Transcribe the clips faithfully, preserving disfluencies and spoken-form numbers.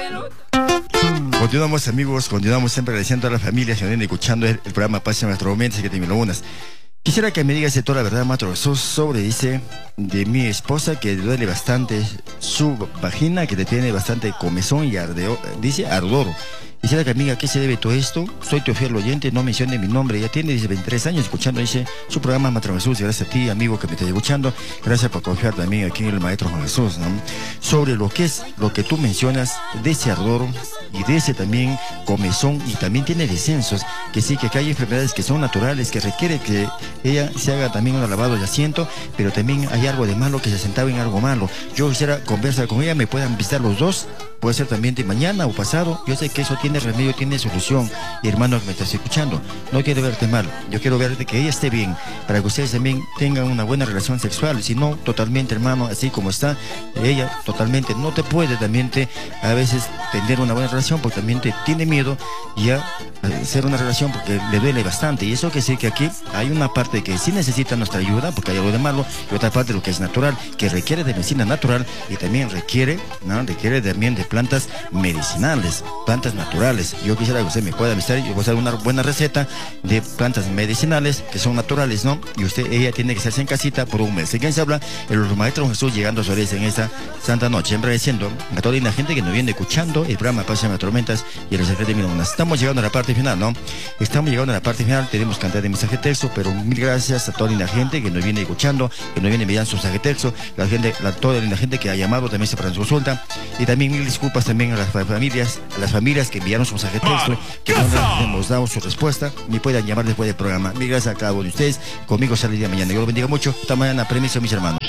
Continuamos, amigos, continuamos siempre agradeciendo a las familias que vienen escuchando el, el programa Paz en nuestro momento, que te me lo unas. Quisiera que me digas de toda la verdad, Maestro Jesús, sobre, dice, de mi esposa que le duele bastante su vagina, que te tiene bastante comezón y ardeo, dice ardor. Quisiera que me diga, ¿a qué se debe todo esto? Soy tu fiel oyente, no mencione mi nombre. Ya tiene, dice, veintitrés años escuchando, dice, su programa, Maestro Jesús. Gracias a ti, amigo, que me estás escuchando. Gracias por confiar también aquí en el Maestro Juan Jesús, ¿no? Sobre lo que es, lo que tú mencionas, de ese ardor y de ese también comezón, y también tiene descensos, que sí, que acá hay enfermedades que son naturales, que requiere que ella se haga también un lavado de asiento, pero también hay algo de malo, que se sentaba en algo malo. Yo quisiera conversar con ella, me puedan visitar los dos, puede ser también de mañana o pasado. Yo sé que eso tiene remedio, tiene solución. Y hermano que me estás escuchando, no quiero verte mal, yo quiero verte que ella esté bien, para que ustedes también tengan una buena relación sexual. Si no, totalmente, hermano, así como está ella, totalmente no te puede también te, a veces tener una buena relación, porque también te tiene miedo ya hacer una relación, porque le duele bastante. Y eso que sí, que aquí hay una parte que sí necesita nuestra ayuda, porque hay algo de malo, y otra parte lo que es natural, que requiere de medicina natural, y también requiere, ¿no? requiere también de plantas medicinales, plantas naturales. Yo quisiera que usted me pueda avisar, yo voy a hacer una buena receta de plantas medicinales que son naturales, ¿no? Y usted, ella tiene que hacerse en casita por un mes. ¿Y quién se habla? El Maestro Jesús, llegando a su en esta santa noche, agradeciendo a toda la gente que nos viene escuchando el programa Paz en las Tormentas y el secreto de Milonas. Estamos llegando a la parte final, ¿no? Estamos llegando a la parte final, tenemos cantidad de mensaje texto, pero mil gracias a toda la gente que nos viene escuchando, que nos viene enviando su mensaje texto, la gente, la, toda la gente que ha llamado también se para su consulta, y también mil disculpas también a las familias, a las familias que enviaron su mensaje texto, que no les hemos dado su respuesta, ni puedan llamar después del programa. Mil gracias a cada uno de ustedes, conmigo sale el día de mañana. Yo los bendiga mucho, esta mañana, permiso, mis hermanos.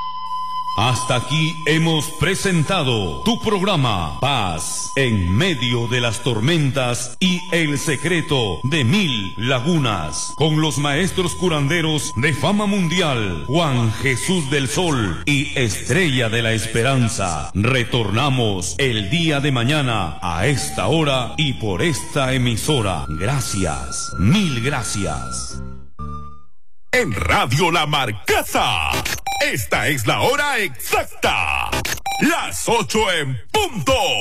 Hasta aquí hemos presentado tu programa Paz en medio de las tormentas y el secreto de mil lagunas, con los maestros curanderos de fama mundial, Juan Jesús del Sol y Estrella de la Esperanza. Retornamos el día de mañana a esta hora y por esta emisora. Gracias, mil gracias. En Radio La Marcaza, esta es la hora exacta, las ocho en punto.